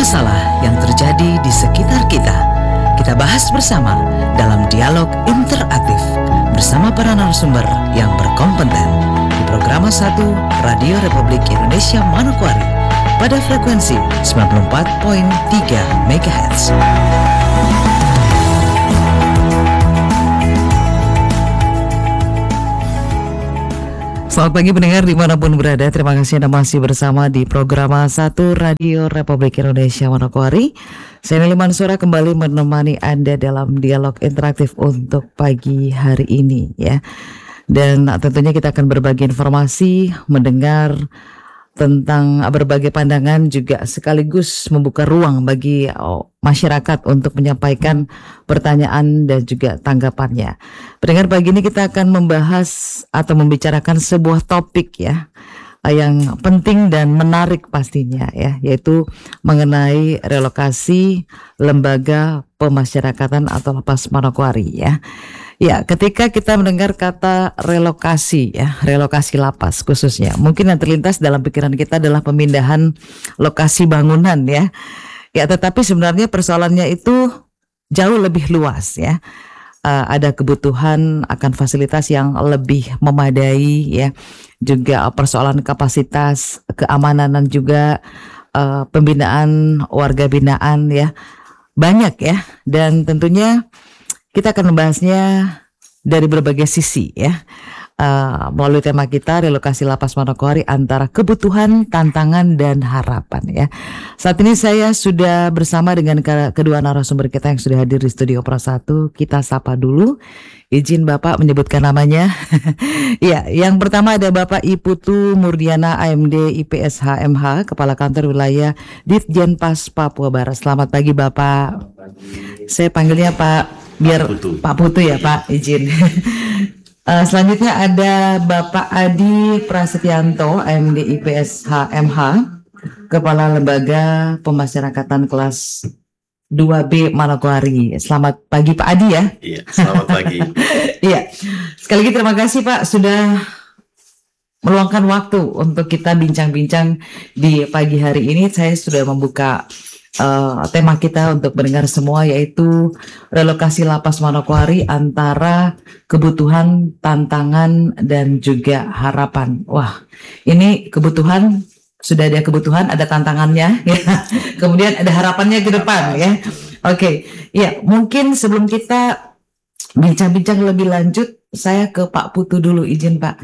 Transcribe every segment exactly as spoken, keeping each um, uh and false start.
masalah yang terjadi di sekitar kita. Kita bahas bersama dalam dialog interaktif bersama para narasumber yang berkompeten di Programa satu Radio Republik Indonesia Manokwari pada frekuensi sembilan puluh empat koma tiga megahertz. Selamat pagi pendengar dimanapun berada. Terima kasih Anda masih bersama di Programa satu Radio Republik Indonesia Manokwari. Saya Nelly Mansura kembali menemani Anda dalam dialog interaktif untuk pagi hari ini ya. Dan tentunya kita akan berbagi informasi, mendengar tentang berbagai pandangan, juga sekaligus membuka ruang bagi oh, masyarakat untuk menyampaikan pertanyaan dan juga tanggapannya. Pendengar, pagi ini kita akan membahas atau membicarakan sebuah topik ya yang penting dan menarik pastinya ya, yaitu mengenai relokasi lembaga pemasyarakatan atau Lapas Manokwari ya. Ya, ketika kita mendengar kata relokasi ya, relokasi lapas khususnya, mungkin yang terlintas dalam pikiran kita adalah pemindahan lokasi bangunan ya. Ya, tetapi sebenarnya persoalannya itu jauh lebih luas ya. Uh, ada kebutuhan akan fasilitas yang lebih memadai ya, juga persoalan kapasitas, keamanan juga, uh, pembinaan warga binaan ya, banyak ya. Dan tentunya kita akan membahasnya dari berbagai sisi ya, uh, melalui tema kita relokasi Lapas Manokwari antara kebutuhan, tantangan, dan harapan ya. Saat ini saya sudah bersama dengan ke- kedua narasumber kita yang sudah hadir di studio Pro satu. Kita sapa dulu, izin Bapak menyebutkan namanya. Ya, yang pertama ada Bapak Iputu Murdiana A M D I P S H M H, Kepala Kantor Wilayah Ditjenpas Papua Barat. Selamat pagi Bapak. Saya panggilnya Pak biar Pak Putu, Pak Putu ya Pak, izin. uh, selanjutnya ada Bapak Adi Prasetyanto A M D I P S H M H, Kepala Lembaga Pemasyarakatan Kelas dua B Manokwari. Selamat pagi Pak Adi ya. Iya, selamat pagi. Iya, sekali lagi terima kasih Pak sudah meluangkan waktu untuk kita bincang-bincang di pagi hari ini. Saya sudah membuka Uh, tema kita untuk mendengar semua, yaitu relokasi Lapas Manokwari antara kebutuhan, tantangan, dan juga harapan. Wah, ini kebutuhan, sudah ada kebutuhan, ada tantangannya ya. Kemudian ada harapannya ke depan ya. Oke, okay. Ya mungkin sebelum kita bincang-bincang lebih lanjut, saya ke Pak Putu dulu, izin Pak.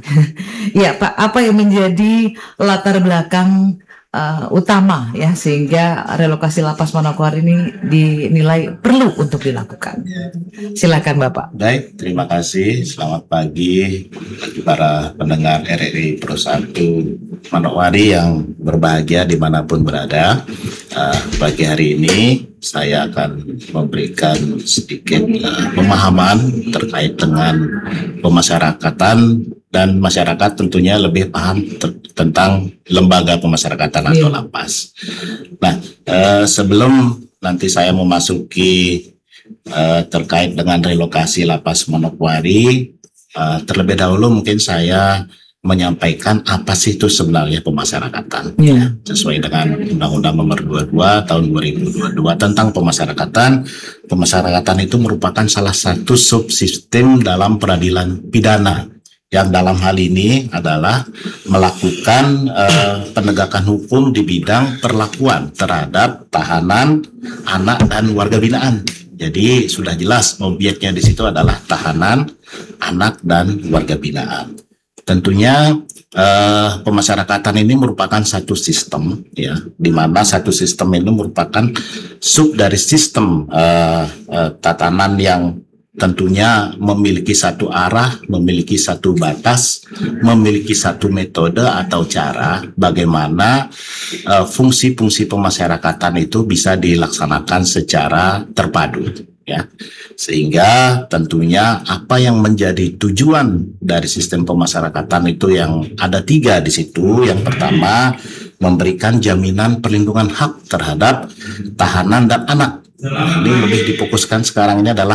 Ya Pak, apa yang menjadi latar belakang Uh, utama ya sehingga relokasi Lapas Manokwari ini dinilai perlu untuk dilakukan? Silakan Bapak. Baik, terima kasih. Selamat pagi bagi para pendengar R R I Pro satu Manokwari yang berbahagia dimanapun berada. Uh, pagi hari ini saya akan memberikan sedikit uh, pemahaman terkait dengan pemasyarakatan, dan masyarakat tentunya lebih paham ter- tentang lembaga pemasyarakatan atau lapas. Nah, eh, sebelum nanti saya memasuki eh, terkait dengan relokasi Lapas Manokwari, eh, terlebih dahulu mungkin saya menyampaikan apa sih itu sebenarnya pemasyarakatan. Yeah. Sesuai dengan Undang-Undang Nomor dua puluh dua Tahun dua ribu dua puluh dua tentang pemasyarakatan. Pemasyarakatan itu merupakan salah satu subsistem dalam peradilan pidana, yang dalam hal ini adalah melakukan uh, penegakan hukum di bidang perlakuan terhadap tahanan, anak, dan warga binaan. Jadi sudah jelas objeknya di situ adalah tahanan, anak, dan warga binaan. Tentunya uh, pemasyarakatan ini merupakan satu sistem ya, di mana satu sistem ini merupakan sub dari sistem uh, uh, tatanan yang tentunya memiliki satu arah, memiliki satu batas, memiliki satu metode atau cara bagaimana uh, fungsi-fungsi pemasyarakatan itu bisa dilaksanakan secara terpadu ya. Sehingga tentunya apa yang menjadi tujuan dari sistem pemasyarakatan itu yang ada tiga di situ. Yang pertama, memberikan jaminan perlindungan hak terhadap tahanan dan anak. Nah, ini lebih difokuskan sekarang ini adalah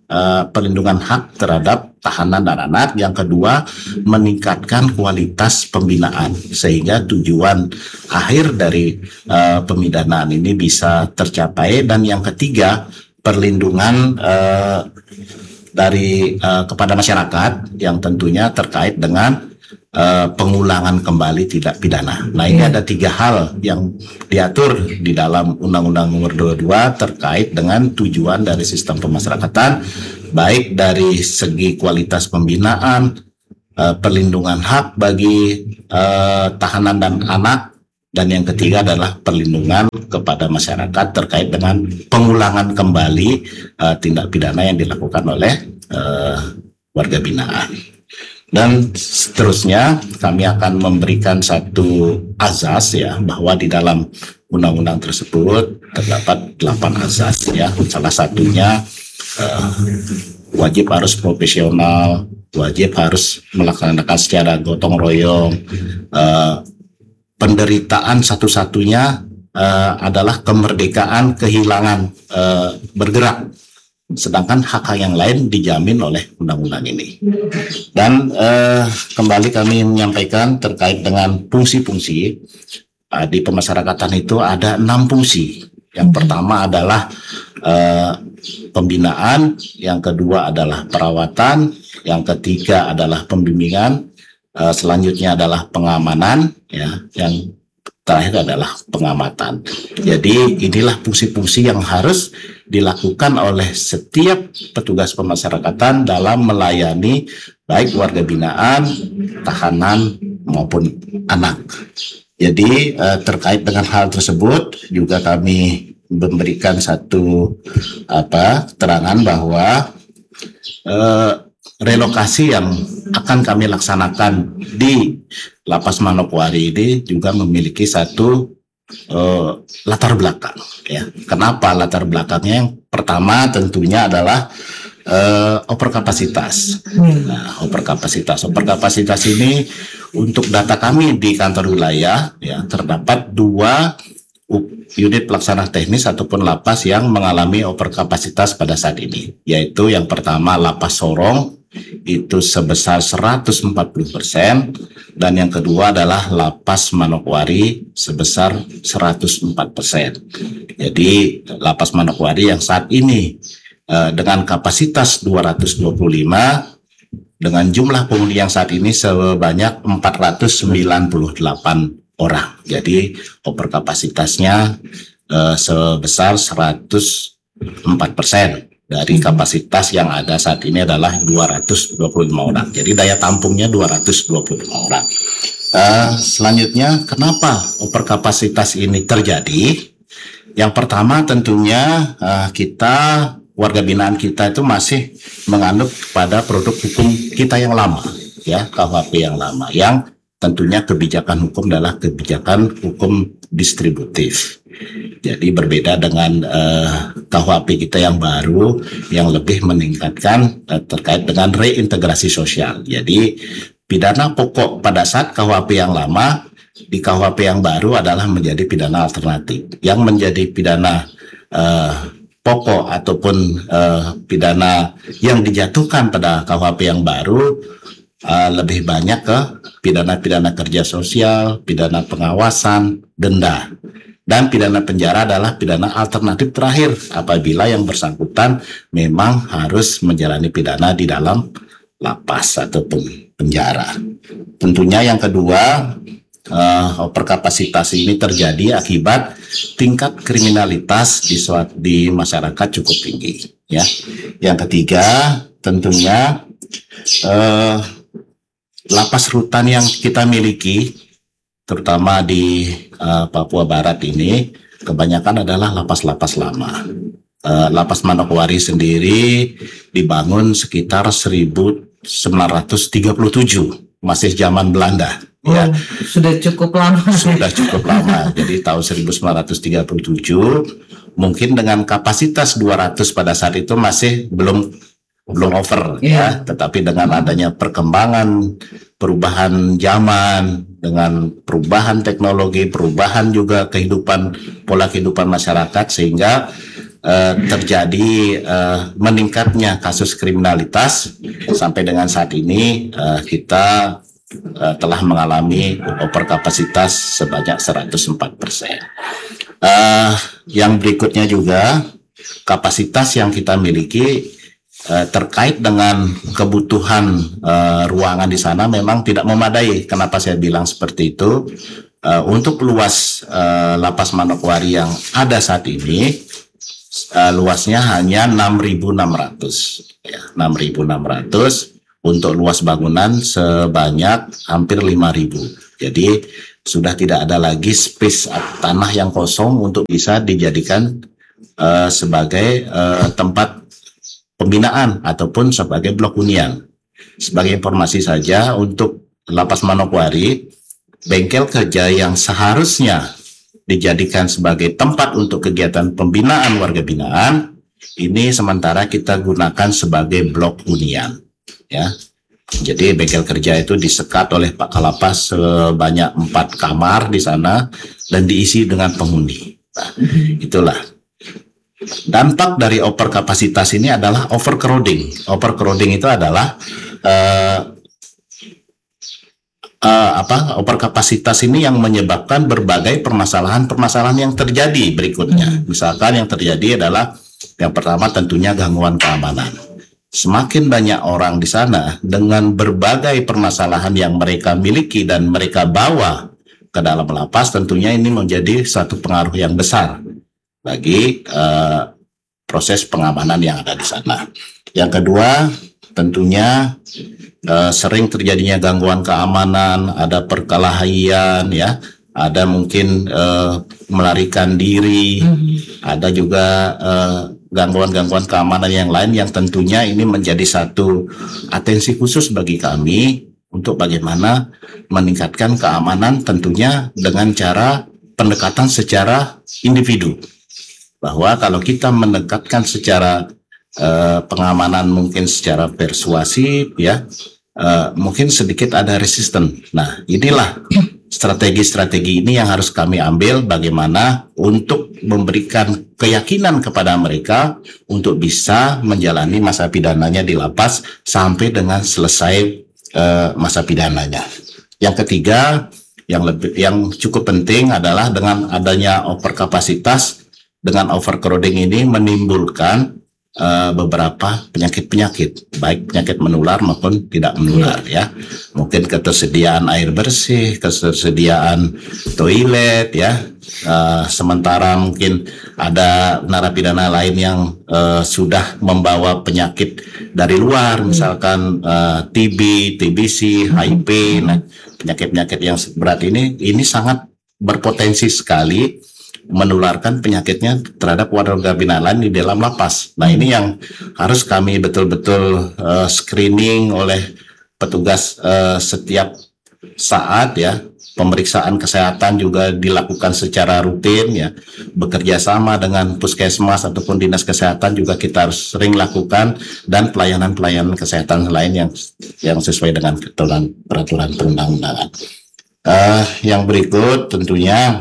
uh, perlindungan hak terhadap tahanan dan anak. Yang kedua, meningkatkan kualitas pembinaan sehingga tujuan akhir dari uh, pemidanaan ini bisa tercapai. Dan yang ketiga, perlindungan uh, dari uh, kepada masyarakat yang tentunya terkait dengan Uh, pengulangan kembali tindak pidana. Nah, ini ada tiga hal yang diatur di dalam Undang-Undang Nomor dua puluh dua terkait dengan tujuan dari sistem pemasyarakatan, baik dari segi kualitas pembinaan, uh, perlindungan hak bagi uh, tahanan dan anak, dan yang ketiga adalah perlindungan kepada masyarakat terkait dengan pengulangan kembali uh, tindak pidana yang dilakukan oleh uh, warga binaan. Dan seterusnya kami akan memberikan satu azas ya, bahwa di dalam undang-undang tersebut terdapat delapan azas ya. Salah satunya uh, wajib harus profesional, wajib harus melaksanakan secara gotong royong. Uh, penderitaan satu-satunya uh, adalah kemerdekaan kehilangan uh, bergerak. Sedangkan hak-hak yang lain dijamin oleh undang-undang ini. Dan eh, kembali kami menyampaikan terkait dengan fungsi-fungsi eh, di pemasyarakatan itu ada enam fungsi. Yang pertama adalah eh, pembinaan, yang kedua adalah perawatan, yang ketiga adalah pembimbingan, eh, selanjutnya adalah pengamanan, ya, yang terakhir adalah pengamatan. Jadi inilah fungsi-fungsi yang harus dilakukan oleh setiap petugas pemasyarakatan dalam melayani baik warga binaan, tahanan maupun anak. Jadi eh, terkait dengan hal tersebut juga kami memberikan satu apa keterangan bahwa eh, relokasi yang akan kami laksanakan di Lapas Manokwari ini juga memiliki satu uh, latar belakang ya. Kenapa latar belakangnya? Yang pertama tentunya adalah uh, overkapasitas. Nah, overkapasitas. Overkapasitas ini untuk data kami di kantor wilayah ya, terdapat dua unit pelaksana teknis ataupun lapas yang mengalami overkapasitas pada saat ini, yaitu yang pertama Lapas Sorong itu sebesar seratus empat puluh persen, dan yang kedua adalah Lapas Manokwari sebesar seratus empat persen. Jadi Lapas Manokwari yang saat ini eh, dengan kapasitas dua ratus dua puluh lima dengan jumlah penghuni yang saat ini sebanyak empat ratus sembilan puluh delapan orang. Jadi overkapasitasnya eh, sebesar seratus empat persen. Dari kapasitas yang ada saat ini adalah dua ratus dua puluh lima orang. Jadi daya tampungnya dua ratus dua puluh lima orang. Uh, selanjutnya, kenapa overkapasitas ini terjadi? Yang pertama tentunya uh, kita, warga binaan kita itu masih menganut pada produk hukum kita yang lama, ya, K U H P yang lama, yang tentunya kebijakan hukum adalah kebijakan hukum distributif. Jadi berbeda dengan uh, K U H P kita yang baru, yang lebih meningkatkan uh, terkait dengan reintegrasi sosial. Jadi pidana pokok pada saat K U H P yang lama, di K U H P yang baru adalah menjadi pidana alternatif. Yang menjadi pidana uh, pokok ataupun uh, pidana yang dijatuhkan pada K U H P yang baru uh, lebih banyak ke pidana-pidana kerja sosial, pidana pengawasan, denda. Dan pidana penjara adalah pidana alternatif terakhir apabila yang bersangkutan memang harus menjalani pidana di dalam lapas ataupun penjara. Tentunya yang kedua, uh, overkapasitas ini terjadi akibat tingkat kriminalitas di, di masyarakat cukup tinggi. Ya. Yang ketiga, tentunya uh, lapas rutan yang kita miliki, terutama di uh, Papua Barat ini, kebanyakan adalah lapas-lapas lama. Uh, Lapas Manokwari sendiri dibangun sekitar seribu sembilan ratus tiga puluh tujuh, masih zaman Belanda. Oh, ya. Sudah cukup lama. Sudah cukup lama. Jadi tahun seribu sembilan ratus tiga puluh tujuh, mungkin dengan kapasitas dua ratus pada saat itu masih belum belum over, yeah. ya. Tetapi dengan adanya perkembangan, perubahan zaman, dengan perubahan teknologi, perubahan juga kehidupan, pola kehidupan masyarakat, sehingga uh, terjadi uh, meningkatnya kasus kriminalitas. Sampai dengan saat ini uh, kita uh, telah mengalami overkapasitas sebanyak seratus empat persen. Uh, yang berikutnya juga kapasitas yang kita miliki uh, terkait dengan kebutuhan uh, ruangan di sana memang tidak memadai. Kenapa saya bilang seperti itu? Uh, untuk luas uh, Lapas Manokwari yang ada saat ini, uh, luasnya hanya enam ribu enam ratus, ya, enam ribu enam ratus, untuk luas bangunan sebanyak hampir lima ribu. Jadi sudah tidak ada lagi space tanah yang kosong untuk bisa dijadikan uh, sebagai uh, tempat pembinaan ataupun sebagai blok hunian. Sebagai informasi saja, untuk Lapas Manokwari, bengkel kerja yang seharusnya dijadikan sebagai tempat untuk kegiatan pembinaan warga binaan, ini sementara kita gunakan sebagai blok hunian, ya. Jadi bengkel kerja itu disekat oleh Pak Kalapas sebanyak empat kamar di sana dan diisi dengan penghuni. Nah, itulah dampak dari overkapasitas ini adalah overcrowding. Overcrowding itu adalah uh, Uh, apa overkapasitas ini yang menyebabkan berbagai permasalahan-permasalahan yang terjadi berikutnya. Misalkan yang terjadi adalah yang pertama tentunya gangguan keamanan. Semakin banyak orang di sana dengan berbagai permasalahan yang mereka miliki dan mereka bawa ke dalam lapas, tentunya ini menjadi satu pengaruh yang besar bagi uh, proses pengamanan yang ada di sana. Yang kedua, tentunya Uh, sering terjadinya gangguan keamanan, ada perkelahian, ya, ada mungkin uh, melarikan diri, mm-hmm. ada juga uh, gangguan-gangguan keamanan yang lain yang tentunya ini menjadi satu atensi khusus bagi kami untuk bagaimana meningkatkan keamanan, tentunya dengan cara pendekatan secara individu. Bahwa kalau kita mendekatkan secara Uh, pengamanan mungkin secara persuasif, ya, uh, mungkin sedikit ada resisten. Nah, inilah strategi-strategi ini yang harus kami ambil bagaimana untuk memberikan keyakinan kepada mereka untuk bisa menjalani masa pidananya di lapas sampai dengan selesai uh, masa pidananya. Yang ketiga, yang lebih yang cukup penting adalah dengan adanya overkapasitas, dengan overcrowding ini menimbulkan Uh, beberapa penyakit-penyakit, baik penyakit menular maupun tidak menular, ya. Mungkin ketersediaan air bersih, ketersediaan toilet, ya. Uh, sementara mungkin ada narapidana lain yang uh, sudah membawa penyakit dari luar, misalkan uh, T B, T B C, H I V. Nah, penyakit-penyakit yang berat ini ini sangat berpotensi sekali menularkan penyakitnya terhadap warga binaan lain di dalam lapas. Nah, ini yang harus kami betul-betul uh, screening oleh petugas uh, setiap saat, ya. Pemeriksaan kesehatan juga dilakukan secara rutin, ya. Bekerja sama dengan puskesmas ataupun dinas kesehatan juga kita harus sering lakukan, dan pelayanan-pelayanan kesehatan lain yang yang sesuai dengan ketentuan peraturan perundang-undangan. Uh, yang berikut tentunya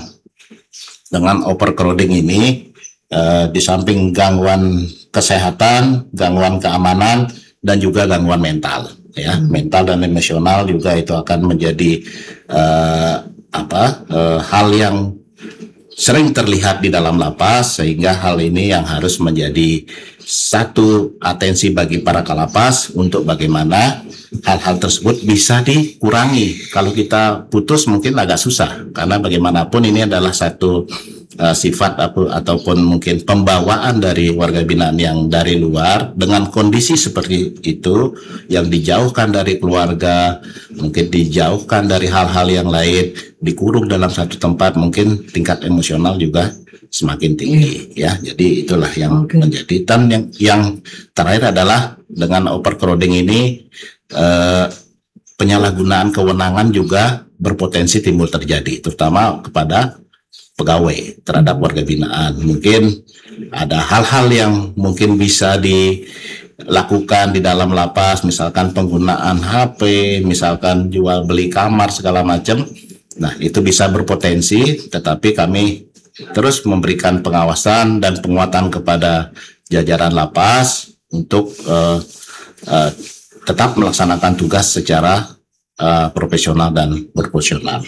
dengan overcrowding ini, uh, di samping gangguan kesehatan, gangguan keamanan, dan juga gangguan mental, ya, hmm. mental dan emosional juga itu akan menjadi uh, apa uh, hal yang sering terlihat di dalam lapas, sehingga hal ini yang harus menjadi satu atensi bagi para kalapas untuk bagaimana hal-hal tersebut bisa dikurangi. Kalau kita putus mungkin agak susah, karena bagaimanapun ini adalah satu uh, sifat atau, ataupun mungkin pembawaan dari warga binaan yang dari luar dengan kondisi seperti itu, yang dijauhkan dari keluarga, mungkin dijauhkan dari hal-hal yang lain, dikurung dalam satu tempat, mungkin tingkat emosional juga semakin tinggi, ya. Jadi itulah yang okay. menjadi. Dan yang yang terakhir adalah dengan overcrowding ini, eh, penyalahgunaan kewenangan juga berpotensi timbul terjadi, terutama kepada pegawai terhadap warga binaan. Mungkin ada hal-hal yang mungkin bisa dilakukan di dalam lapas, misalkan penggunaan H P, misalkan jual beli kamar segala macam. Nah, itu bisa berpotensi, tetapi kami terus memberikan pengawasan dan penguatan kepada jajaran lapas untuk uh, uh, tetap melaksanakan tugas secara uh, profesional dan proporsional.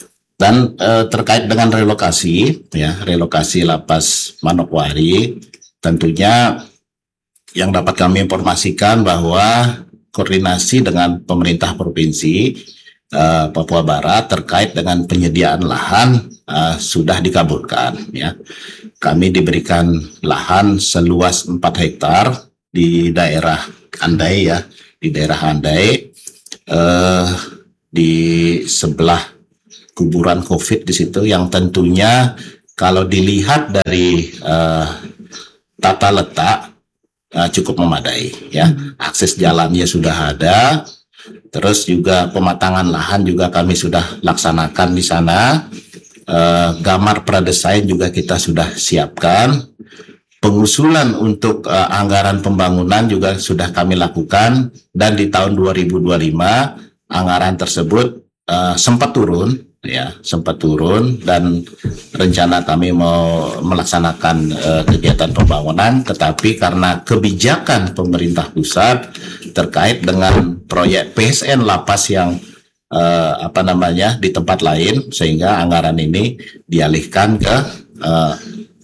Dan uh, terkait dengan relokasi, ya relokasi lapas Manokwari, tentunya yang dapat kami informasikan bahwa koordinasi dengan pemerintah provinsi uh, Papua Barat terkait dengan penyediaan lahan uh, sudah dikabulkan. Ya, kami diberikan lahan seluas empat hektar di daerah Andai, ya, di daerah Andai, uh, di sebelah kuburan COVID di situ, yang tentunya kalau dilihat dari uh, tata letak uh, cukup memadai, ya. Akses jalannya sudah ada, terus juga pematangan lahan juga kami sudah laksanakan di sana. Uh, gambar pradesain juga kita sudah siapkan. Pengusulan untuk uh, anggaran pembangunan juga sudah kami lakukan, dan di tahun dua ribu dua puluh lima anggaran tersebut uh, sempat turun, ya sempat turun dan rencana kami mau melaksanakan uh, kegiatan pembangunan, tetapi karena kebijakan pemerintah pusat terkait dengan proyek P S N lapas yang uh, apa namanya di tempat lain, sehingga anggaran ini dialihkan ke uh,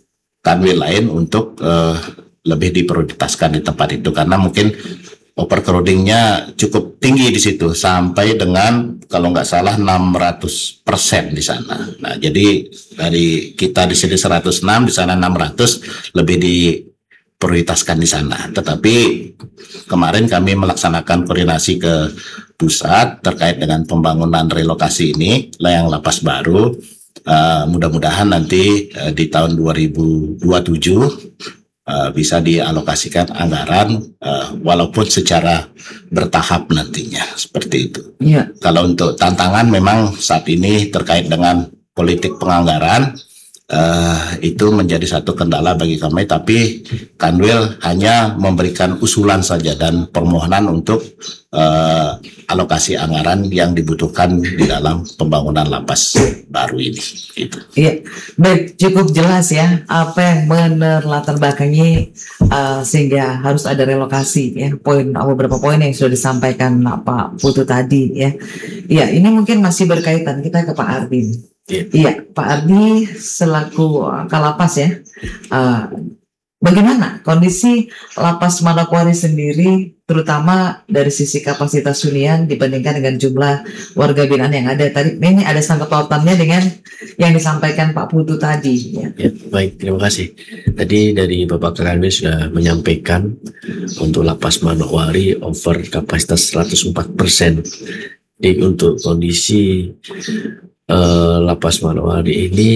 kanwil lain untuk uh, lebih diprioritaskan di tempat itu, karena mungkin overcrowdingnya cukup tinggi di situ sampai dengan kalau nggak salah enam ratus persen di sana. Nah, jadi dari kita di sini seratus enam, di sana enam ratus, lebih diprioritaskan di sana. Tetapi kemarin kami melaksanakan koordinasi ke pusat terkait dengan pembangunan relokasi ini, yang lapas baru. Uh, mudah-mudahan nanti uh, di tahun dua ribu dua puluh tujuh uh, bisa dialokasikan anggaran uh, walaupun secara bertahap nantinya, seperti itu. Ya. Kalau untuk tantangan memang saat ini terkait dengan politik penganggaran, uh, itu menjadi satu kendala bagi kami, tapi Kanwil hanya memberikan usulan saja dan permohonan untuk uh, alokasi anggaran yang dibutuhkan di dalam pembangunan lapas baru ini. Gitu. Iya, baik, cukup jelas ya apa yang menerlatar belakangi uh, sehingga harus ada relokasi, ya. Poin beberapa poin yang sudah disampaikan Pak Putu tadi, ya. Iya, ini mungkin masih berkaitan, kita ke Pak Ardi. Iya, iya Pak Ardi selaku uh, Kalapas, ya. Uh, Bagaimana kondisi lapas Manokwari sendiri, terutama dari sisi kapasitas hunian dibandingkan dengan jumlah warga binaan yang ada? Tadi ini ada sangkut pautannya dengan yang disampaikan Pak Putu tadi. Ya. Ya, baik, terima kasih. Tadi dari Bapak Kanwil sudah menyampaikan untuk lapas Manokwari over kapasitas seratus empat persen. Jadi untuk kondisi uh, lapas Manokwari ini,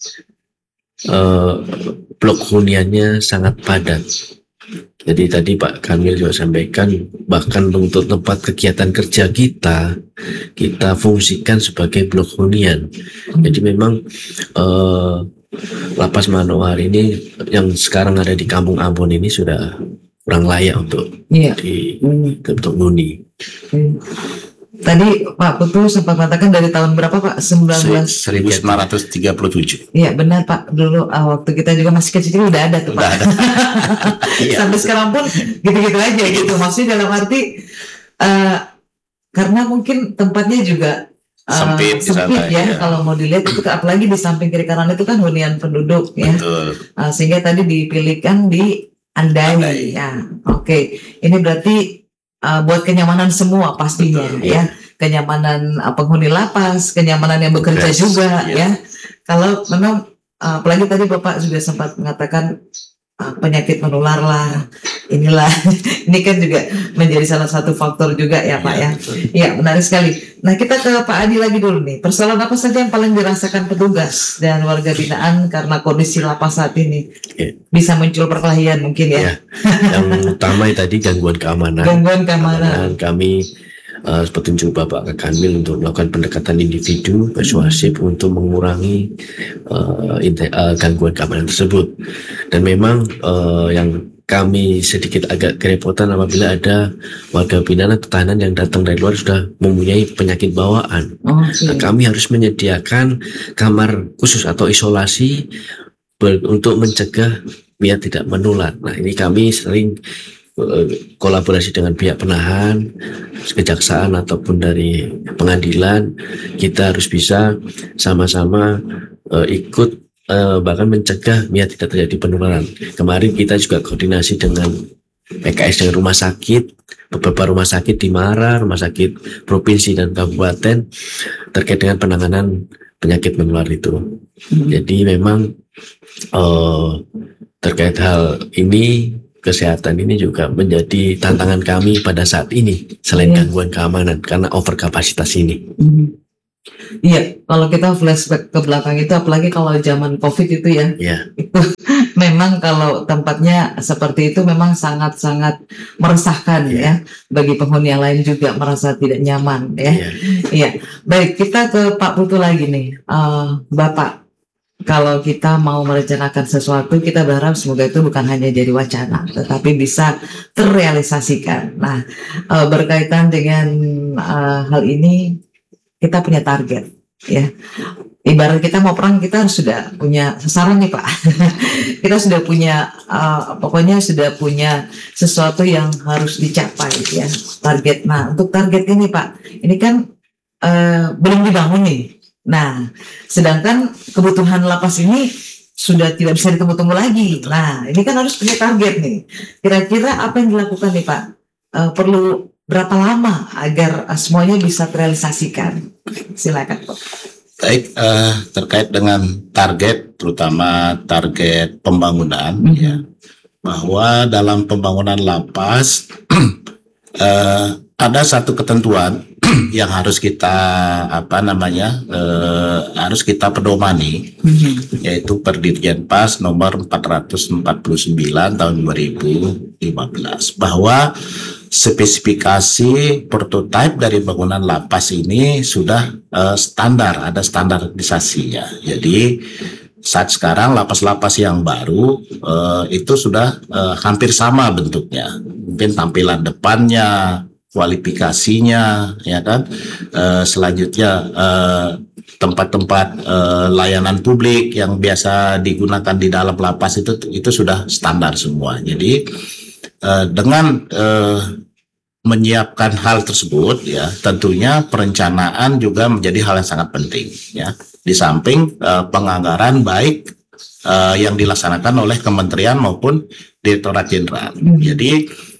Uh, blok huniannya sangat padat. Jadi tadi Pak Kanwil juga sampaikan, bahkan untuk tempat kegiatan kerja kita, kita fungsikan sebagai blok hunian. Jadi memang uh, lapas Manokwari ini yang sekarang ada di Kampung Ambon ini sudah kurang layak untuk yeah. di untuk huni. Hmm. Tadi Pak Putu sempat mengatakan dari tahun berapa Pak? seribu sembilan ratus tiga puluh tujuh. Iya benar Pak, dulu uh, waktu kita juga masih kecil udah ada tuh Pak. Ada. Sampai sekarang pun gitu-gitu aja gitu. Maksudnya dalam arti uh, karena mungkin tempatnya juga uh, sempit, sempit ya, ya. Kalau mau dilihat itu, apalagi di samping kiri kanan itu kan hunian penduduk ya. Uh, sehingga tadi dipilihkan di Andai, Andai. Ya. Oke, okay. Ini berarti Uh, buat kenyamanan semua pastinya. Betul, ya. Ya kenyamanan uh, penghuni lapas, kenyamanan yang bekerja yes, juga yeah. Ya kalau memang uh, apalagi tadi Bapak juga sempat mengatakan uh, penyakit menular lah, inilah ini kan juga menjadi salah satu faktor juga ya Pak ya. Ya menarik sekali. Nah kita ke Pak Adi lagi dulu nih, persoalan apa saja yang paling dirasakan petugas dan warga binaan karena kondisi lapas saat ini? Ya. Bisa muncul perkelahian mungkin ya, ya. Yang utama tadi gangguan keamanan. Gangguan keamanan. Dan kami uh, petunjuk Bapak Kanwil untuk melakukan pendekatan individu persuasif hmm. untuk mengurangi uh, inter, uh, gangguan keamanan tersebut. Dan memang uh, yang kami sedikit agak kerepotan apabila ada warga binaan atau tahanan yang datang dari luar sudah mempunyai penyakit bawaan. Oh, okay. Nah, kami harus menyediakan kamar khusus atau isolasi ber- untuk mencegah biar tidak menular. Nah, ini kami sering eh, kolaborasi dengan pihak penahan, kejaksaan ataupun dari pengadilan. Kita harus bisa sama-sama eh, ikut eh, bahkan mencegah biar tidak terjadi penularan. Kemarin kita juga koordinasi dengan P K S dengan rumah sakit, beberapa rumah sakit di Mara, rumah sakit provinsi dan kabupaten terkait dengan penanganan penyakit menular itu. Hmm. Jadi memang eh, terkait hal ini, kesehatan ini juga menjadi tantangan kami pada saat ini selain Iya. gangguan keamanan karena overkapasitas ini. Mhm. Iya, kalau kita flashback ke belakang itu, apalagi kalau zaman COVID itu ya, Ya, itu memang kalau tempatnya seperti itu memang sangat-sangat meresahkan Iya. ya, bagi penghuni yang lain juga merasa tidak nyaman ya. ya, Iya, baik, kita ke Pak Putu lagi nih. Eh, Bapak, kalau kita mau merencanakan sesuatu, kita berharap semoga itu bukan hanya jadi wacana, tetapi bisa terrealisasikan. Nah, eh, berkaitan dengan eh, hal ini, kita punya target, ya. Ibarat kita mau perang, kita harus sudah punya sasaran nih, Pak. Kita sudah punya, eh, pokoknya sudah punya sesuatu yang harus dicapai, ya. Target. Nah, untuk target ini, Pak, ini kan eh, belum dibangun nih. Nah, sedangkan kebutuhan lapas ini sudah tidak bisa ditunggu-tunggu lagi. Nah, ini kan harus punya target nih. Kira-kira apa yang dilakukan nih, Pak? Eh, perlu berapa lama agar eh, semuanya bisa terrealisasikan? Silakan, Pak. Baik, eh, terkait dengan target, terutama target pembangunan, Mhm. ya, bahwa dalam pembangunan lapas eh, ada satu ketentuan yang harus kita apa namanya eh, harus kita pedomani, Mhm. yaitu Perdirjen Pas nomor empat ratus empat puluh sembilan tahun dua ribu lima belas, bahwa spesifikasi prototipe dari bangunan lapas ini sudah eh, standar, ada standarisasinya. Jadi saat sekarang lapas-lapas yang baru eh, itu sudah eh, hampir sama bentuknya, mungkin tampilan depannya, kualifikasinya, ya kan. Eh, selanjutnya eh, tempat-tempat eh, layanan publik yang biasa digunakan di dalam lapas itu itu sudah standar semua. Jadi eh, dengan eh, menyiapkan hal tersebut, ya, tentunya perencanaan juga menjadi hal yang sangat penting, ya. Di samping eh, penganggaran baik eh, yang dilaksanakan oleh kementerian maupun Direktorat Jenderal. Mhm. Jadi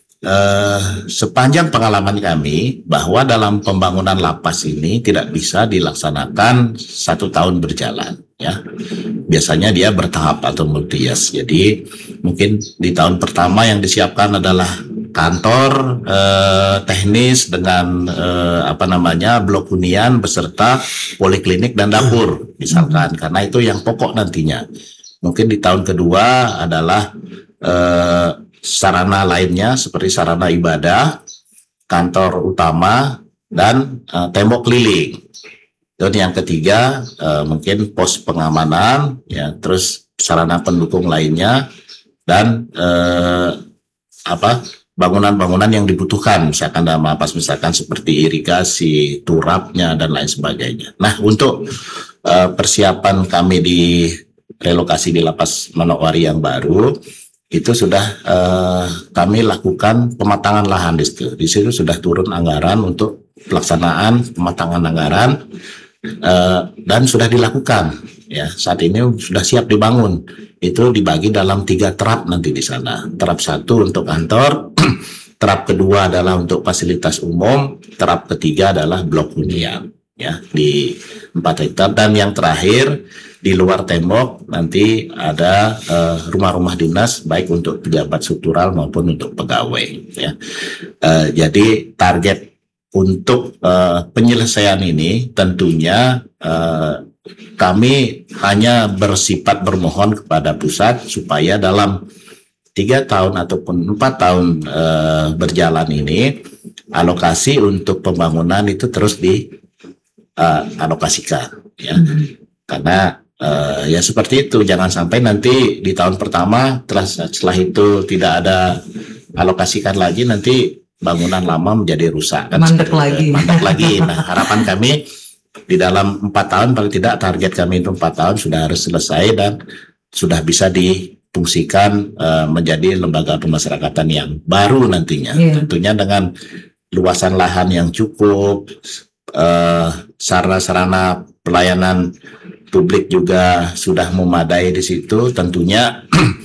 eh, sepanjang pengalaman kami bahwa dalam pembangunan lapas ini tidak bisa dilaksanakan satu tahun berjalan, ya. Biasanya dia bertahap atau multi-years. Jadi mungkin di tahun pertama yang disiapkan adalah kantor eh, teknis dengan eh, apa namanya blok hunian beserta poliklinik dan dapur misalkan, karena itu yang pokok nantinya. Mungkin di tahun kedua adalah eh, sarana lainnya seperti sarana ibadah, kantor utama, dan eh, tembok keliling. Dan yang ketiga eh, mungkin pos pengamanan, ya, terus sarana pendukung lainnya, dan eh, apa bangunan-bangunan yang dibutuhkan misalkan dalam lapas, misalkan seperti irigasi, turapnya, dan lain sebagainya. Nah, untuk eh, persiapan kami di relokasi di lapas Manokwari yang baru itu sudah eh, kami lakukan pematangan lahan di situ. Di situ sudah turun anggaran untuk pelaksanaan pematangan anggaran eh, dan sudah dilakukan. Ya, saat ini sudah siap dibangun. Itu dibagi dalam tiga terap nanti di sana. Terap satu untuk kantor, terap kedua adalah untuk fasilitas umum, terap ketiga adalah blok hunian, ya, di empat hektar, dan yang terakhir di luar tembok nanti ada eh, rumah-rumah dinas baik untuk pejabat struktural maupun untuk pegawai, ya. Eh, jadi target untuk eh, penyelesaian ini tentunya eh, kami hanya bersifat bermohon kepada pusat supaya dalam tiga tahun ataupun empat tahun eh, berjalan ini alokasi untuk pembangunan itu terus dialokasikan, ya. Karena eh, ya seperti itu, jangan sampai nanti di tahun pertama setelah, setelah itu tidak ada alokasikan lagi, nanti bangunan lama menjadi rusak, kan, Mandek seperti- lagi. mandek lagi. Nah, harapan kami di dalam empat tahun, paling tidak target kami itu empat tahun sudah harus selesai, dan sudah bisa difungsikan uh, menjadi lembaga pemasyarakatan yang baru nantinya. Yeah. Tentunya dengan luasan lahan yang cukup, uh, sarana-sarana pelayanan publik juga sudah memadai di situ. Tentunya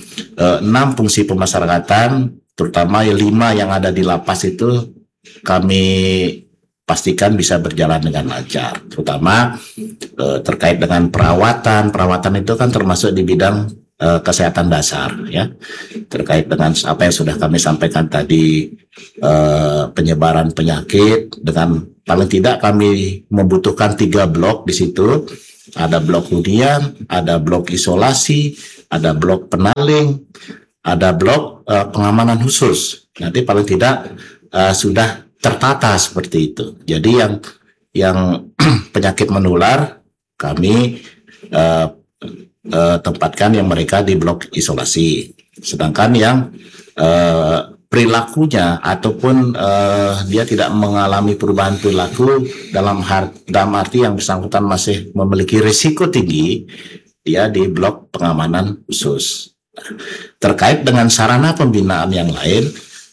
enam fungsi pemasyarakatan, terutama lima yang ada di lapas itu kami pastikan bisa berjalan dengan lancar. Terutama eh, terkait dengan perawatan. Perawatan itu kan termasuk di bidang eh, kesehatan dasar, ya. Terkait dengan apa yang sudah kami sampaikan tadi, eh, penyebaran penyakit. Dengan paling tidak kami membutuhkan tiga blok di situ. Ada blok hunian, ada blok isolasi, ada blok penaling, ada blok uh, pengamanan khusus. Nanti paling tidak uh, sudah tertata seperti itu. Jadi yang yang penyakit menular kami uh, uh, tempatkan yang mereka di blok isolasi. Sedangkan yang uh, perilakunya ataupun uh, dia tidak mengalami perubahan perilaku dalam, dalam arti yang bersangkutan masih memiliki risiko tinggi, dia di blok pengamanan khusus. Terkait dengan sarana pembinaan yang lain,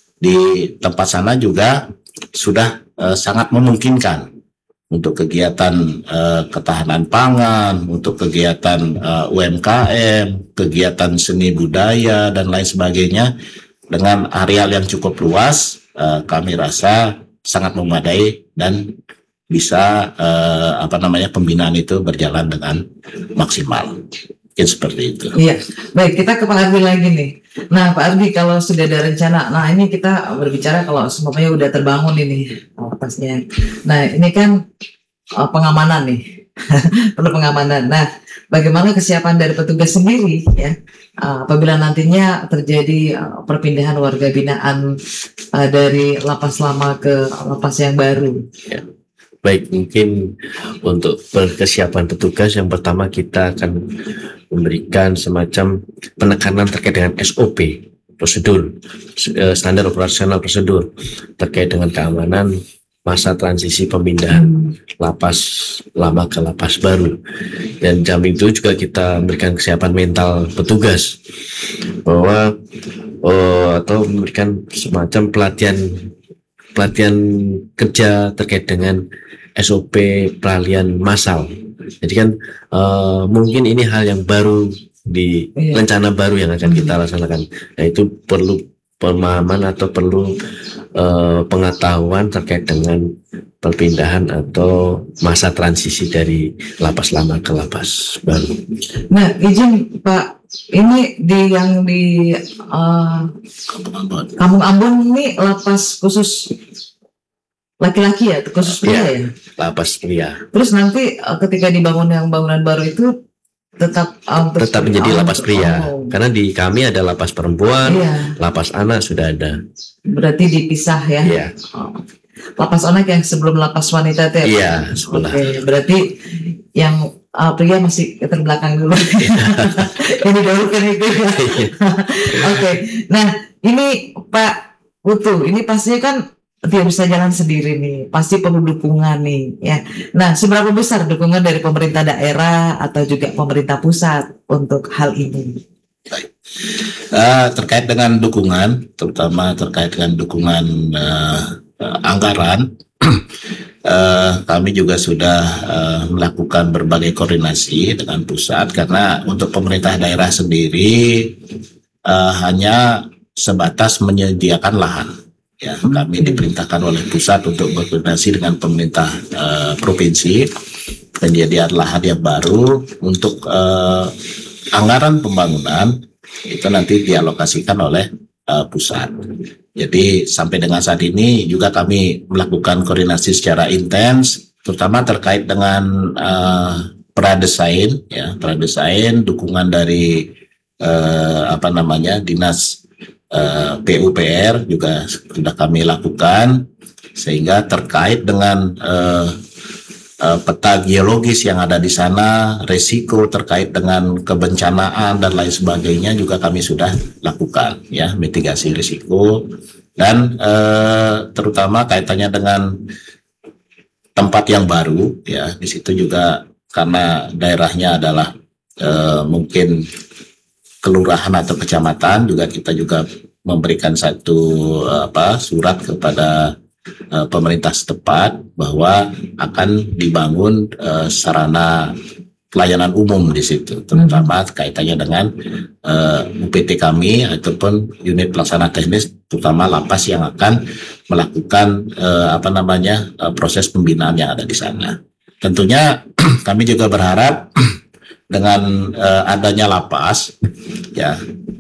di tempat sana juga sudah uh, sangat memungkinkan untuk kegiatan uh, ketahanan pangan, untuk kegiatan uh, U M K M, kegiatan seni budaya dan lain sebagainya. Dengan areal yang cukup luas, uh, kami rasa sangat memadai dan bisa uh, apa namanya pembinaan itu berjalan dengan maksimal. Mungkin seperti itu. Iya, baik, kita ke Pak Ardi lagi nih. Nah, Pak Ardi, kalau sudah ada rencana, nah ini kita berbicara kalau semuanya udah terbangun ini lapasnya. Nah, ini kan uh, pengamanan nih, perlu pengamanan. Nah, bagaimana kesiapan dari petugas sendiri ya? Uh, apabila nantinya terjadi uh, perpindahan warga binaan uh, dari lapas lama ke lapas yang baru. Ya. Baik, mungkin untuk kesiapan petugas yang pertama kita akan memberikan semacam penekanan terkait dengan S O P, prosedur, standar operasional prosedur terkait dengan keamanan masa transisi pemindahan lapas lama ke lapas baru. Dan jam itu juga kita memberikan kesiapan mental petugas bahwa oh, atau memberikan semacam pelatihan pelatihan kerja terkait dengan S O P peralihan massal. Jadi kan uh, mungkin ini hal yang baru di iya. rencana baru yang akan kita laksanakan. Nah, itu perlu pemahaman atau perlu uh, pengetahuan terkait dengan perpindahan atau masa transisi dari lapas lama ke lapas baru. Nah, izin Pak, ini di yang di uh, Kampung Ambon ini lapas khusus laki-laki ya, khusus pria ya, ya? Lapas pria. Terus nanti uh, ketika dibangun yang bangunan baru itu tetap uh, tetap menjadi lapas pria, oh. Karena di kami ada lapas perempuan, iya. Lapas anak sudah ada. Berarti dipisah ya. Iya. Oh. Lapas anak yang sebelum lapas wanita itu ya. Iya, sebelah. Oke, berarti yang uh, pria masih terbelakang dulu. Ini dulu kan itu. Oke, nah ini Pak Putu, ini pastinya kan dia bisa jalan sendiri nih, pasti perlu dukungan nih ya. Nah, seberapa besar dukungan dari pemerintah daerah atau juga pemerintah pusat untuk hal ini? Baik. Uh, terkait dengan dukungan, terutama terkait dengan dukungan uh, uh, anggaran, uh, kami juga sudah uh, melakukan berbagai koordinasi dengan pusat karena untuk pemerintah daerah sendiri uh, hanya sebatas menyediakan lahan. Ya, kami diperintahkan oleh pusat untuk berkoordinasi dengan pemerintah uh, provinsi penyediaan lahan yang baru untuk uh, anggaran pembangunan itu nanti dialokasikan oleh uh, pusat. Jadi sampai dengan saat ini juga kami melakukan koordinasi secara intens, terutama terkait dengan uh, pradesain, ya pradesain dukungan dari uh, apa namanya dinas Uh, P U P R juga sudah kami lakukan sehingga terkait dengan uh, uh, peta geologis yang ada di sana, resiko terkait dengan kebencanaan dan lain sebagainya juga kami sudah lakukan ya mitigasi risiko dan uh, terutama kaitannya dengan tempat yang baru ya di situ juga karena daerahnya adalah uh, mungkin kelurahan atau kecamatan juga kita juga memberikan satu apa surat kepada uh, pemerintah setempat bahwa akan dibangun uh, sarana pelayanan umum di situ, terutama kaitannya dengan uh, U P T kami ataupun unit pelaksana teknis, terutama lapas yang akan melakukan uh, apa namanya uh, proses pembinaan yang ada di sana. Tentunya kami juga berharap dengan uh, adanya lapas, ya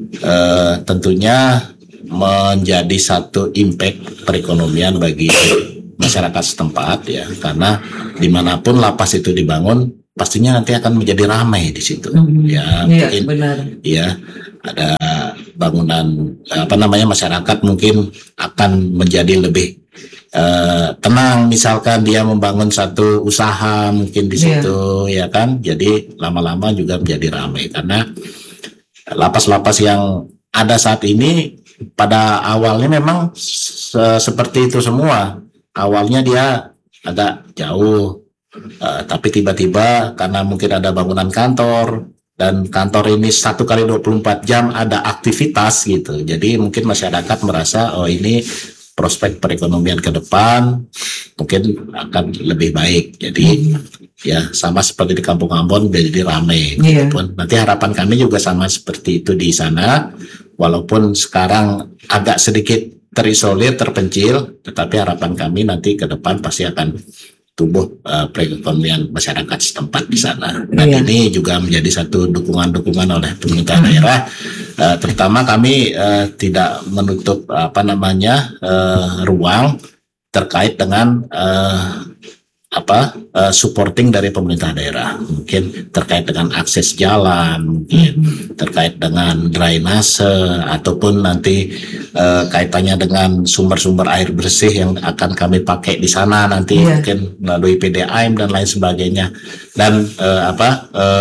uh, tentunya menjadi satu impact perekonomian bagi masyarakat setempat, ya, karena dimanapun lapas itu dibangun pastinya nanti akan menjadi ramai di situ, hmm. ya, ya mungkin benar. Ya ada bangunan apa namanya masyarakat mungkin akan menjadi lebih uh, tenang, misalkan dia membangun satu usaha mungkin di situ, ya, ya kan, jadi lama-lama juga menjadi ramai karena lapas-lapas yang ada saat ini pada awalnya memang se- seperti itu semua, awalnya dia agak jauh. Uh, tapi tiba-tiba karena mungkin ada bangunan kantor dan kantor ini satu kali dua puluh empat jam ada aktivitas gitu, jadi mungkin masyarakat merasa oh ini prospek perekonomian ke depan mungkin akan lebih baik, jadi ya sama seperti di Kampung Ambon jadi ramai. Yeah. Walaupun nanti harapan kami juga sama seperti itu di sana, walaupun sekarang agak sedikit terisolir, terpencil, tetapi harapan kami nanti ke depan pasti akan tumbuh uh, perekonomian masyarakat setempat di sana. Dan iya. ini juga menjadi satu dukungan-dukungan oleh pemerintah daerah. Uh, terutama kami uh, tidak menutup apa namanya uh, ruang terkait dengan uh, apa uh, supporting dari pemerintah daerah, mungkin terkait dengan akses jalan, mungkin terkait dengan drainase ataupun nanti uh, kaitannya dengan sumber-sumber air bersih yang akan kami pakai di sana nanti, yeah. mungkin melalui P D A M dan lain sebagainya, dan uh, apa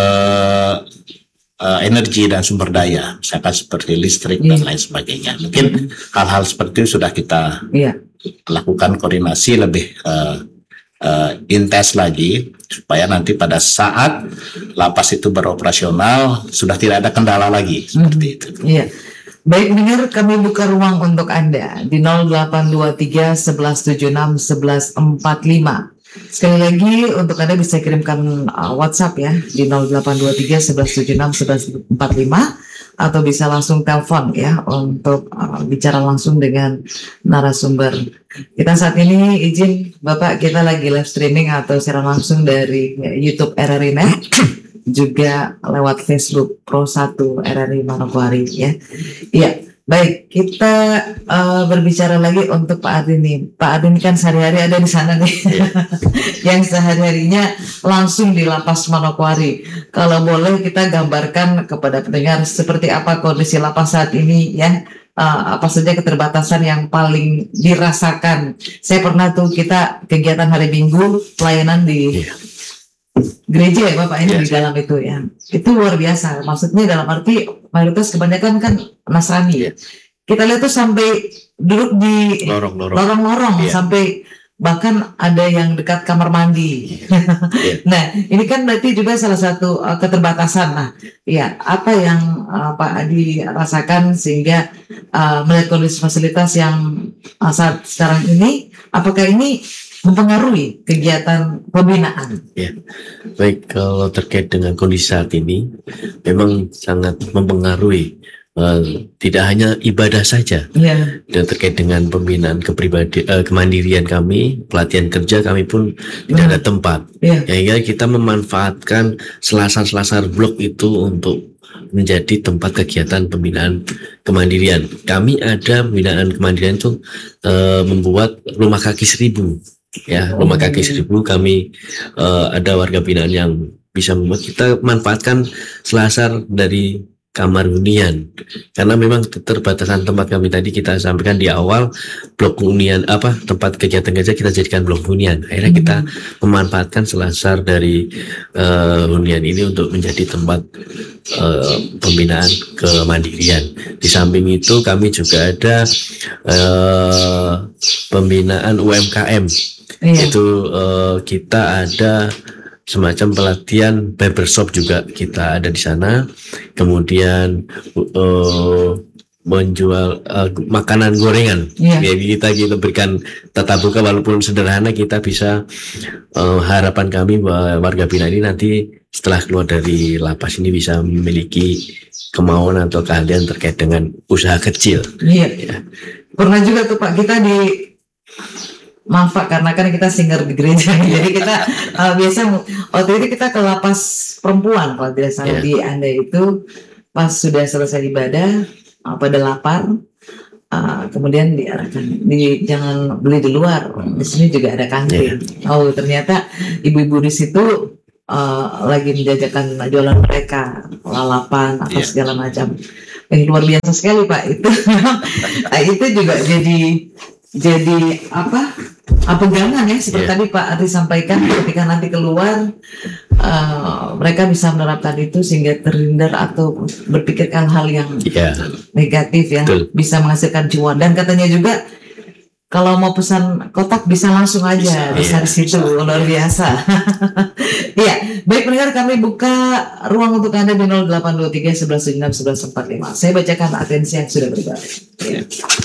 uh, uh, energi dan sumber daya, misalkan seperti listrik, yeah. dan lain sebagainya. Mungkin hal-hal seperti itu sudah kita yeah. lakukan koordinasi lebih uh, Uh, intens lagi supaya nanti pada saat lapas itu beroperasional sudah tidak ada kendala lagi seperti hmm. itu. Iya. Baik pendengar, kami buka ruang untuk Anda di nol delapan dua tiga satu satu tujuh enam satu satu empat lima. Sekali lagi untuk Anda bisa kirimkan uh, WhatsApp ya di nol delapan dua tiga satu satu tujuh enam satu satu empat lima atau bisa langsung telepon ya untuk uh, bicara langsung dengan narasumber. Kita saat ini izin Bapak, kita lagi live streaming atau siaran langsung dari ya, YouTube R R I Net, juga lewat Facebook Pro satu R R I Manokwari ya. Iya, baik, kita uh, berbicara lagi untuk Pak Adin nih. Pak Adin kan sehari-hari ada di sana nih, yang sehari-harinya langsung di Lapas Manokwari. Kalau boleh kita gambarkan kepada pendengar seperti apa kondisi lapas saat ini ya. Uh, apa saja keterbatasan yang paling dirasakan. Saya pernah tuh kita kegiatan hari Minggu pelayanan di yeah. gereja ya Bapak ini yeah. di dalam itu ya. Itu luar biasa. Maksudnya dalam arti mayoritas kebanyakan kan Nasrani. Yeah. Kita lihat tuh sampai duduk di lorong-lorong, lorong-lorong yeah. sampai bahkan ada yang dekat kamar mandi. Yeah. Nah, ini kan berarti juga salah satu uh, keterbatasan. Nah, ya apa yang uh, Pak Adi rasakan sehingga uh, melihat kondisi fasilitas yang uh, saat sekarang ini, apakah ini mempengaruhi kegiatan pembinaan? Ya, baik, kalau terkait dengan kondisi saat ini, memang sangat mempengaruhi. Uh, tidak hanya ibadah saja, yeah. dan terkait dengan pembinaan kepribadi, uh, kemandirian kami, pelatihan kerja kami pun tidak ada tempat, yeah. sehingga kita memanfaatkan selasar-selasar blok itu untuk menjadi tempat kegiatan pembinaan kemandirian. Kami ada pembinaan kemandirian itu uh, membuat rumah kaki seribu, ya rumah kaki seribu kami uh, ada warga binaan yang bisa membuat, kita manfaatkan selasar dari kamar hunian, karena memang keterbatasan tempat kami tadi kita sampaikan di awal, blok hunian apa tempat kegiatan kerja kita jadikan blok hunian. Akhirnya kita memanfaatkan selasar dari uh, hunian ini untuk menjadi tempat uh, pembinaan kemandirian. Di samping itu kami juga ada uh, pembinaan U M K M, iya. Itu uh, kita ada semacam pelatihan barbershop juga kita ada di sana. Kemudian uh, menjual uh, makanan gorengan. Iya. Jadi kita kita berikan tatap muka walaupun sederhana, kita bisa uh, harapan kami bahwa warga binaan ini nanti setelah keluar dari lapas ini bisa memiliki kemauan atau keahlian terkait dengan usaha kecil. Iya. Ya. Pernah juga tuh Pak, kita di manfaat karena kan kita singer di gereja, jadi kita uh, biasa waktu itu kita ke lapas perempuan kalau tidak salah, Yeah. di Anda itu pas sudah selesai ibadah uh, pada lapar, uh, kemudian diarahkan di jangan beli di luar, di sini juga ada kantin. Oh ternyata ibu-ibu di situ uh, lagi menjajakan jualan mereka, lalapan atau Yeah. segala macam. Eh, luar biasa sekali Pak itu. Nah, itu juga jadi jadi apa ah, pegangan ya seperti Yeah. tadi Pak Arti sampaikan, ketika nanti keluar uh, mereka bisa menerapkan itu sehingga terhindar atau berpikir hal-hal yang Ya, negatif ya, betul. bisa menghasilkan cuan. Dan katanya juga kalau mau pesan kotak bisa langsung aja, bisa Iya, di situ, luar biasa. Iya, baik pendengar, kami buka ruang untuk Anda di nol delapan dua tiga satu satu tujuh enam satu satu empat lima. Saya bacakan atensi yang sudah berbaris. Ya.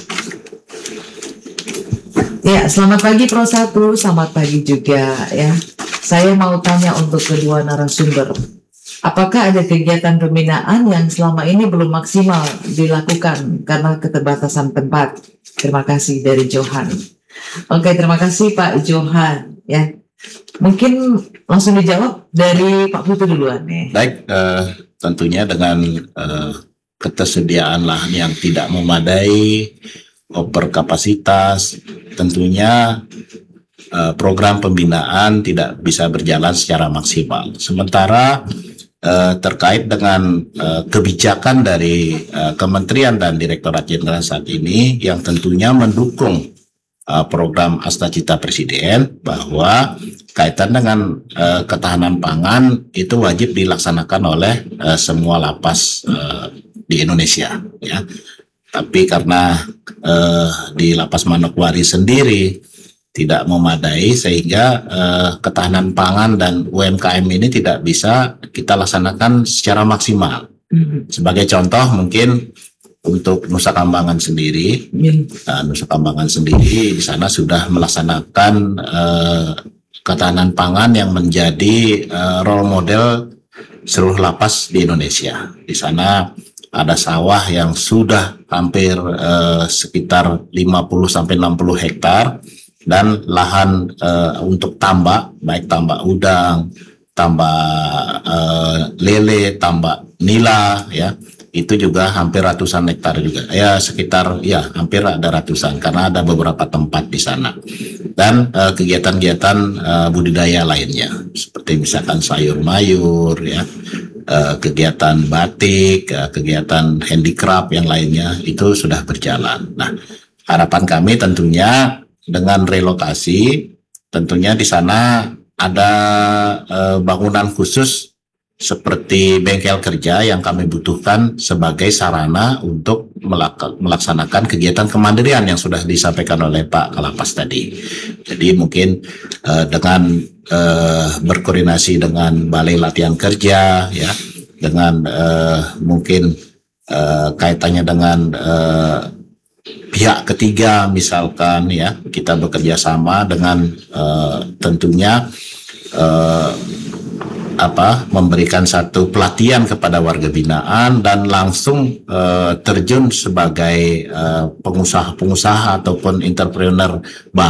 Ya, selamat pagi Pro satu, selamat pagi juga ya. Saya mau tanya untuk kedua narasumber, apakah ada kegiatan pembinaan yang selama ini belum maksimal dilakukan karena keterbatasan tempat? Terima kasih dari Johan. Oke, terima kasih Pak Johan ya. Mungkin langsung dijawab dari Pak Putu duluan nih. Baik, eh, tentunya dengan eh, ketersediaan lahan yang tidak memadai, over kapasitas, tentunya eh, program pembinaan tidak bisa berjalan secara maksimal. Sementara eh, terkait dengan eh, kebijakan dari eh, Kementerian dan Direktorat Jenderal saat ini yang tentunya mendukung eh, program Astacita Presiden bahwa kaitan dengan eh, ketahanan pangan itu wajib dilaksanakan oleh eh, semua lapas eh, di Indonesia ya. Tapi karena eh, di Lapas Manokwari sendiri tidak memadai sehingga eh, ketahanan pangan dan U M K M ini tidak bisa kita laksanakan secara maksimal. Sebagai contoh mungkin untuk Nusa Kambangan sendiri, uh, Nusa Kambangan sendiri di sana sudah melaksanakan uh, ketahanan pangan yang menjadi uh, role model seluruh lapas di Indonesia. Di sana ada sawah yang sudah hampir uh, sekitar lima puluh sampai enam puluh hektar dan lahan uh, untuk tambak, baik tambak udang, tambak uh, lele, tambak nila ya. Itu juga hampir ratusan hektar juga. Ya sekitar ya hampir ada ratusan karena ada beberapa tempat di sana. Dan uh, kegiatan-kegiatan uh, budidaya lainnya seperti misalkan sayur mayur ya, uh, kegiatan batik, uh, kegiatan handicraft yang lainnya itu sudah berjalan. Nah, harapan kami tentunya dengan relokasi tentunya di sana ada uh, bangunan khusus seperti bengkel kerja yang kami butuhkan sebagai sarana untuk melaksanakan kegiatan kemandirian yang sudah disampaikan oleh Pak Kalapas tadi. Jadi mungkin uh, dengan uh, berkoordinasi dengan Balai Latihan Kerja, ya, dengan uh, mungkin uh, kaitannya dengan uh, pihak ketiga, misalkan ya kita bekerja sama dengan uh, tentunya uh, apa memberikan satu pelatihan kepada warga binaan dan langsung uh, terjun sebagai uh, pengusaha-pengusaha ataupun entrepreneur baru